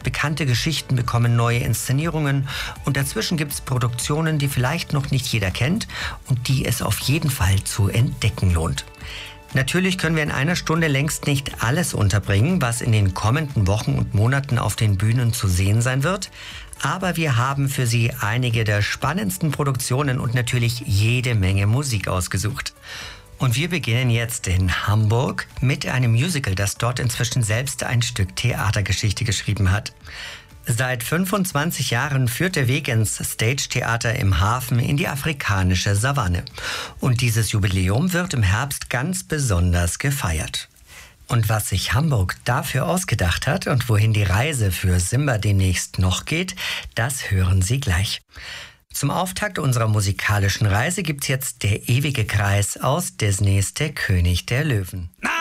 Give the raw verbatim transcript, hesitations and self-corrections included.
bekannte Geschichten bekommen neue Inszenierungen und dazwischen gibt es Produktionen, die vielleicht noch nicht jeder kennt und die es auf jeden Fall zu entdecken lohnt. Natürlich können wir in einer Stunde längst nicht alles unterbringen, was in den kommenden Wochen und Monaten auf den Bühnen zu sehen sein wird. Aber wir haben für Sie einige der spannendsten Produktionen und natürlich jede Menge Musik ausgesucht. Und wir beginnen jetzt in Hamburg mit einem Musical, das dort inzwischen selbst ein Stück Theatergeschichte geschrieben hat. Seit fünfundzwanzig Jahren führt der Weg ins Stage-Theater im Hafen in die afrikanische Savanne. Und dieses Jubiläum wird im Herbst ganz besonders gefeiert. Und was sich Hamburg dafür ausgedacht hat und wohin die Reise für Simba demnächst noch geht, das hören Sie gleich. Zum Auftakt unserer musikalischen Reise gibt's jetzt Der ewige Kreis aus Disneys Der König der Löwen. Na,